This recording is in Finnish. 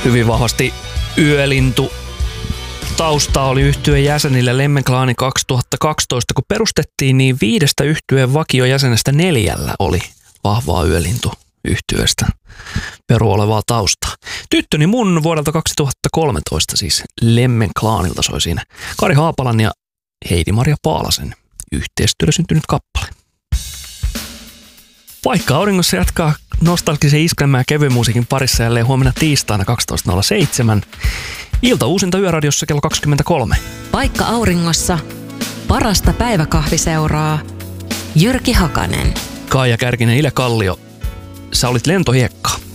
hyvin vahvasti yölintu. Tausta oli yhtyeen jäsenille Lemmenklaani 2012, kun perustettiin, niin 5 yhtyeen vakiojäsenestä 4 oli vahvaa yölintu yhtyeestä peru olevaa taustaa. Tyttöni mun vuodelta 2013 siis Lemmenklaanilta soi siinä Kari Haapalan ja Heidi-Maria Paalasen yhteistyöllä syntynyt kappale. Paikka auringossa jatkaa nostalgisen iskelmää kevyen musiikin parissa jälleen huomenna tiistaina 12.07. Ilta uusinta Yöradiossa kello 23. Paikka auringossa. Parasta päiväkahviseuraa. Jyrki Hakanen. Kaija Kärkinen, Ile Kallio. Sä olit lentohiekka.